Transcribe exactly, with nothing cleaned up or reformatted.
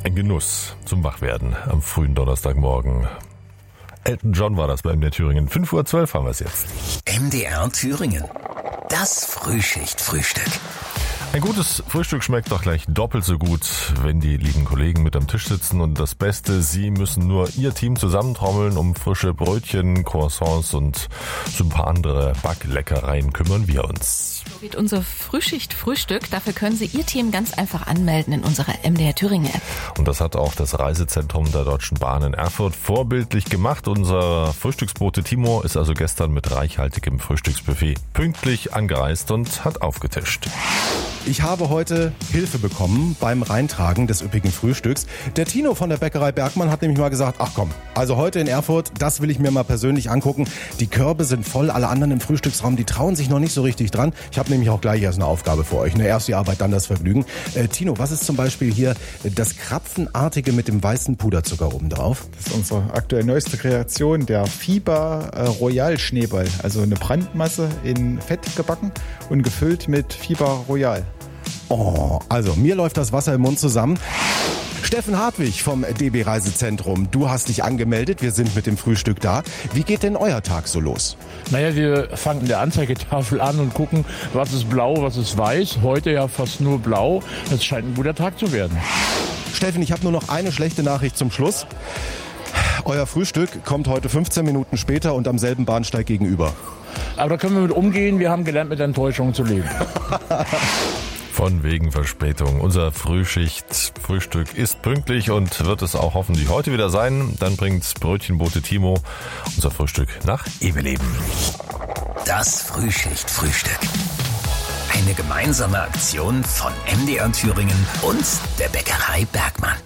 Ein Genuss zum Wachwerden am frühen Donnerstagmorgen. Elton John war das bei M D R Thüringen. fünf Uhr zwölf haben wir es jetzt. M D R Thüringen. Das Frühschicht-Frühstück. Ein gutes Frühstück schmeckt doch gleich doppelt so gut, wenn die lieben Kollegen mit am Tisch sitzen. Und das Beste, sie müssen nur ihr Team zusammentrommeln, um frische Brötchen, Croissants und so ein paar andere Backleckereien kümmern wir uns. So geht unser Frühschicht-Frühstück. Dafür können Sie Ihr Team ganz einfach anmelden in unserer M D R Thüringen-App. Und das hat auch das Reisezentrum der Deutschen Bahn in Erfurt vorbildlich gemacht. Unser Frühstücksbote Timo ist also gestern mit reichhaltigem Frühstücksbuffet pünktlich angereist und hat aufgetischt. Ich habe heute Hilfe bekommen beim Reintragen des üppigen Frühstücks. Der Tino von der Bäckerei Bergmann hat nämlich mal gesagt, ach komm, also heute in Erfurt, das will ich mir mal persönlich angucken. Die Körbe sind voll, alle anderen im Frühstücksraum, die trauen sich noch nicht so richtig dran. Ich habe nämlich auch gleich erst eine Aufgabe für euch. Ne? Erst die Arbeit, dann das Vergnügen. Äh, Tino, was ist zum Beispiel hier das Krapfenartige mit dem weißen Puderzucker oben drauf? Das ist unsere aktuell neueste Kreation, der Fieber äh, Royal Schneeball. Also eine Brandmasse in Fett gebacken und gefüllt mit Fieber Royal. Oh, also mir läuft das Wasser im Mund zusammen. Steffen Hartwig vom D B Reisezentrum, du hast dich angemeldet, wir sind mit dem Frühstück da. Wie geht denn euer Tag so los? Naja, wir fangen in der Anzeigetafel an und gucken, was ist blau, was ist weiß. Heute ja fast nur blau. Das scheint ein guter Tag zu werden. Steffen, ich habe nur noch eine schlechte Nachricht zum Schluss. Euer Frühstück kommt heute fünfzehn Minuten später und am selben Bahnsteig gegenüber. Aber da können wir mit umgehen. Wir haben gelernt, mit Enttäuschungen zu leben. Von wegen Verspätung. Unser Frühschicht-Frühstück ist pünktlich und wird es auch hoffentlich heute wieder sein. Dann bringt Brötchenbote Timo unser Frühstück nach Eveleben. Das Frühschicht-Frühstück. Eine gemeinsame Aktion von M D R Thüringen und der Bäckerei Bergmann.